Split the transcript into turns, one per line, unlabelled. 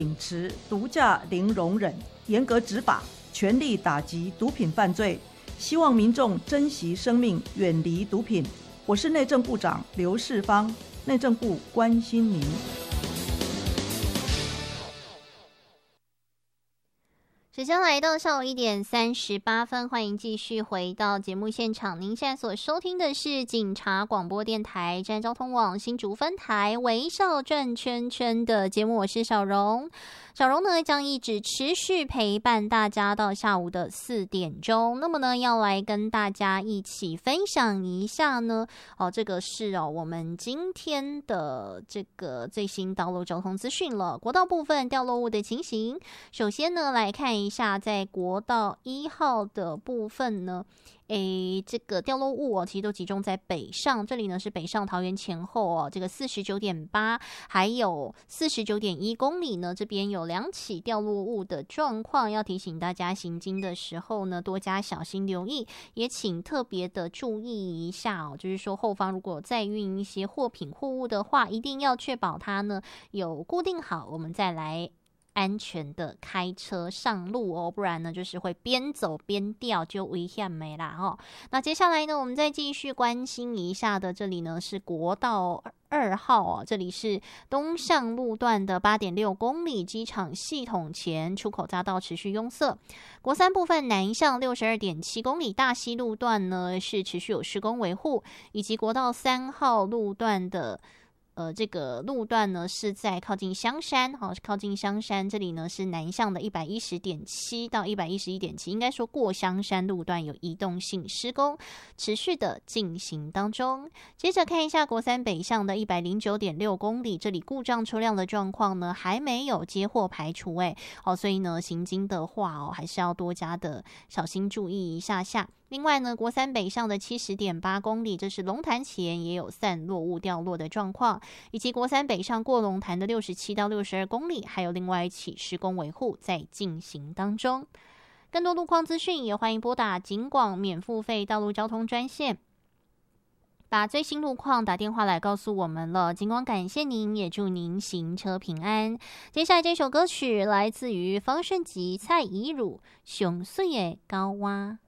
秉持毒驾零容忍，严格执法，全力打击毒品犯罪，希望民众珍惜生命，远离毒品。我是内政部长刘世芳，内政部关心您。
时间来到下午1点38分，欢迎继续回到节目现场。您现在所收听的是警察广播电台站交通网新竹分台微笑转圈圈的节目，我是小荣。小荣呢将一直持续陪伴大家到下午的4点钟。那么呢，要来跟大家一起分享一下呢，这个是我们今天的这个最新道路交通资讯了。国道部分掉落物的情形，首先呢来看一下，在国道1号的部分呢，这个掉落物其实都集中在北上，这里呢是北上桃园前后这个 49.8 还有 49.1 公里呢，这边有2起掉落物的状况，要提醒大家行经的时候呢多加小心留意，也请特别的注意一下就是说后方如果载运一些货品货物的话，一定要确保它呢有固定好，我们再来安全的开车上路不然呢就是会边走边掉，就危险没啦那接下来呢，我们再继续关心一下的，这里呢是国道2号这里是东向路段的 8.6 公里，机场系统前出口匝道持续拥塞。国3部分南向 62.7 公里，大溪路段呢是持续有施工维护，以及国道3号路段的这个路段呢是在靠近香山靠近香山，这里呢是南向的 110.7 到 111.7， 应该说过香山路段有移动性施工持续的进行当中。接着看一下国3北向的 109.6 公里，这里故障车辆的状况呢还没有接获排除所以呢行经的话还是要多加的小心注意一下下。另外呢，国3北向的 70.8 公里，这是龙潭前也有散落物掉落的状况，以及国3北上过龙潭的67到62公里，还有另外一起施工维护在进行当中。更多路况资讯也欢迎拨打警广免付费道路交通专线，把最新路况打电话来告诉我们了。警广感谢您，也祝您行车平安。接下来这首歌曲来自于方盛吉、蔡宜汝《熊水的高洼》。